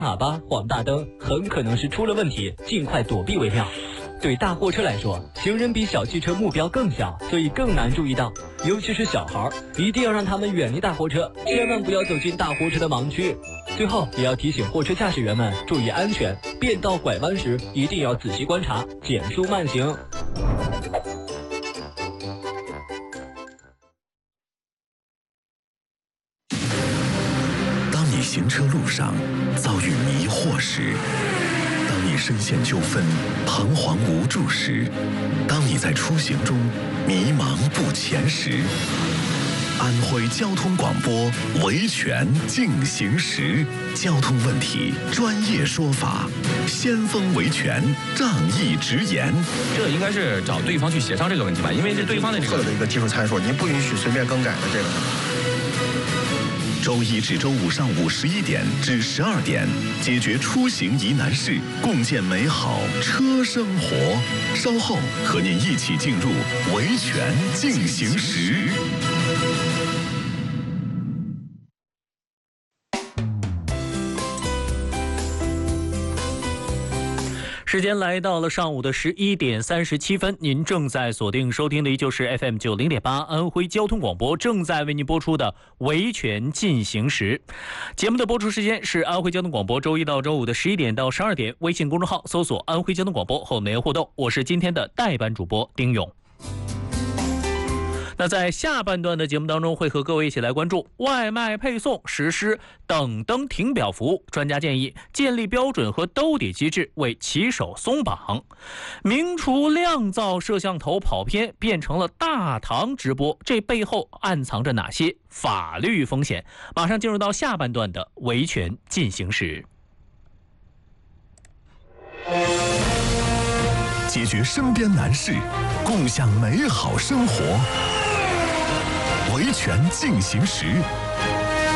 喇叭、晃大灯，很可能是出了问题，尽快躲避为妙。对大货车来说，行人比小汽车目标更小，所以更难注意到，尤其是小孩，一定要让他们远离大货车，千万不要走进大货车的盲区。最后也要提醒货车驾驶员们注意安全，变道拐弯时一定要仔细观察，减速慢行。 当你行车路上遭遇迷惑时，当你深陷纠纷彷徨无助时，当你在出行中迷茫不前时，安徽交通广播维权进行时，交通问题专业说法，先锋维权仗义直言。 这应该是找对方去协商这个问题吧，因为这对方的这个一个技术参数，您不允许随便更改的这个。 周一至周五上午11点至12点，解决出行疑难事，共建美好车生活。稍后和您一起进入维权进行时。 时间来到了上午的11点37分，您正在锁定收听的依旧是 FM 90.8安徽交通广播正在为您播出的维权进行时。节目的播出时间是安徽交通广播周一到周五的11点到12点，微信公众号搜索安徽交通广播后留言互动。我是今天的代班主播丁勇。那在下半段的节目当中，会和各位一起来关注外卖配送实施等灯停表服务，专家建议建立标准和兜底机制，为骑手松绑。名厨酿造摄像头跑偏变成了大堂直播，这背后暗藏着哪些法律风险？马上进入到下半段的维权进行时。 解决身边难事，共享美好生活。维权进行时，